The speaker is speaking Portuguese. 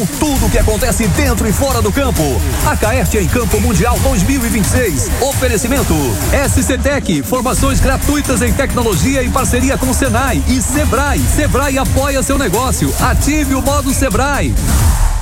tudo que acontece dentro e fora do campo. A Caerte em Campo Mundial 2026. Oferecimento SCTec, formações gratuitas em tecnologia em parceria com Senai e Sebrae. Sebrae apoia seu negócio. Ative o modo Sebrae.